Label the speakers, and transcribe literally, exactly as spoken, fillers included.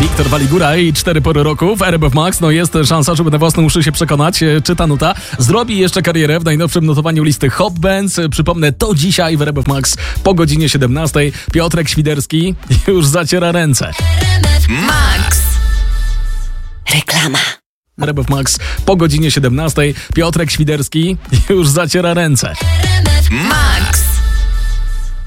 Speaker 1: Wiktor Waligura i cztery pory roku w R M F Max. No jest szansa, żeby na własne uszy się przekonać, czy ta nuta zrobi jeszcze karierę w najnowszym notowaniu listy Hot Bands. Przypomnę, to dzisiaj w R M F Max po godzinie siedemnastej. Piotrek Świderski już zaciera ręce.
Speaker 2: R M F Max. Reklama.
Speaker 1: R M F Max po godzinie siedemnastej. Piotrek Świderski już zaciera ręce.
Speaker 2: R M F Max.